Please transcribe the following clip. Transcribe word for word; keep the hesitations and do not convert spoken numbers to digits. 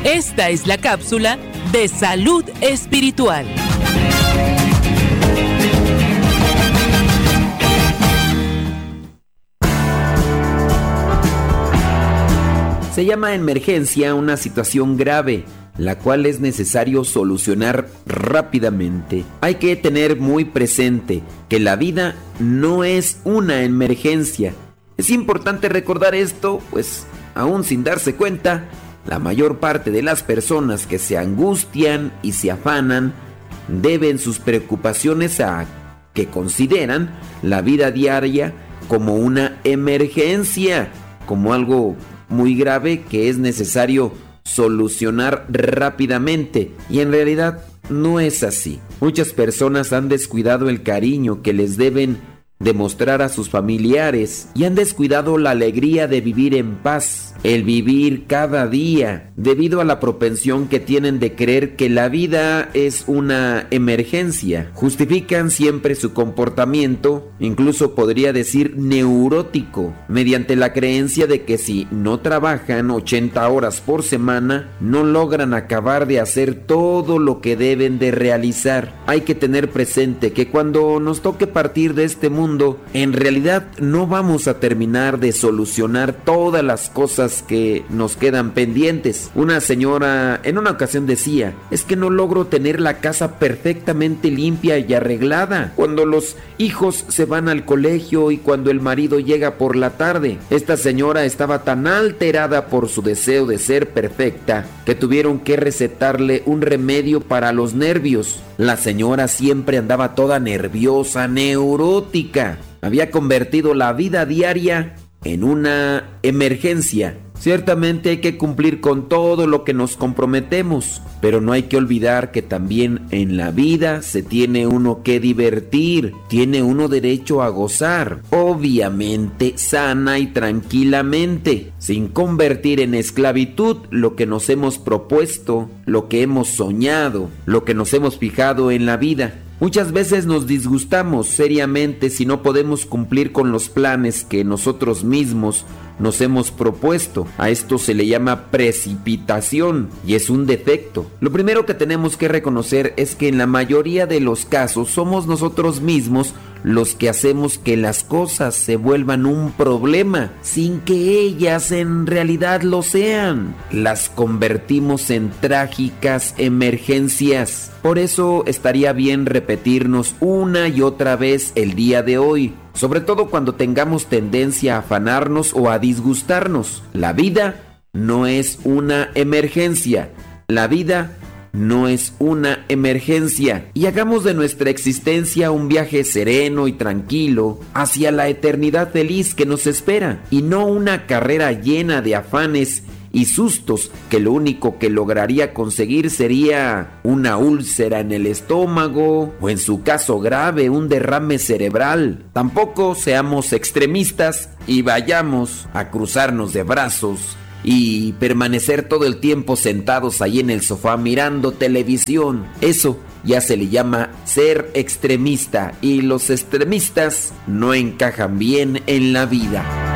Esta es la cápsula de salud espiritual. Se llama emergencia una situación grave, la cual es necesario solucionar rápidamente. Hay que tener muy presente que la vida no es una emergencia. Es importante recordar esto, pues aún sin darse cuenta, la mayor parte de las personas que se angustian y se afanan deben sus preocupaciones a que consideran la vida diaria como una emergencia, como algo muy grave que es necesario solucionar rápidamente, y en realidad no es así. Muchas personas han descuidado el cariño que les deben demostrar a sus familiares y han descuidado la alegría de vivir en paz, el vivir cada día, debido a la propensión que tienen de creer que la vida es una emergencia. Justifican siempre su comportamiento, incluso podría decir neurótico, mediante la creencia de que si no trabajan ochenta horas por semana, no logran acabar de hacer todo lo que deben de realizar. Hay que tener presente que cuando nos toque partir de este mundo, en realidad no vamos a terminar de solucionar todas las cosas que nos quedan pendientes. Una señora en una ocasión decía: es que no logro tener la casa perfectamente limpia y arreglada cuando los hijos se van al colegio y cuando el marido llega por la tarde. Esta señora estaba tan alterada por su deseo de ser perfecta que tuvieron que recetarle un remedio para los nervios. La señora siempre andaba toda nerviosa, neurótica. Había convertido la vida diaria en una emergencia. Ciertamente hay que cumplir con todo lo que nos comprometemos, pero no hay que olvidar que también en la vida se tiene uno que divertir, tiene uno derecho a gozar, obviamente sana y tranquilamente, sin convertir en esclavitud lo que nos hemos propuesto, lo que hemos soñado, lo que nos hemos fijado en la vida. Muchas veces nos disgustamos seriamente si no podemos cumplir con los planes que nosotros mismos nos hemos propuesto. A esto se le llama precipitación y es un defecto. Lo primero que tenemos que reconocer es que en la mayoría de los casos somos nosotros mismos los que hacemos que las cosas se vuelvan un problema sin que ellas en realidad lo sean. Las convertimos en trágicas emergencias. Por eso estaría bien repetirnos una y otra vez el día de hoy, sobre todo cuando tengamos tendencia a afanarnos o a disgustarnos. La vida no es una emergencia. La vida no es una emergencia. Y hagamos de nuestra existencia un viaje sereno y tranquilo hacia la eternidad feliz que nos espera, y no una carrera llena de afanes y sustos que lo único que lograría conseguir sería una úlcera en el estómago o, en su caso grave, un derrame cerebral. Tampoco seamos extremistas y vayamos a cruzarnos de brazos y permanecer todo el tiempo sentados ahí en el sofá mirando televisión. Eso ya se le llama ser extremista, y los extremistas no encajan bien en la vida.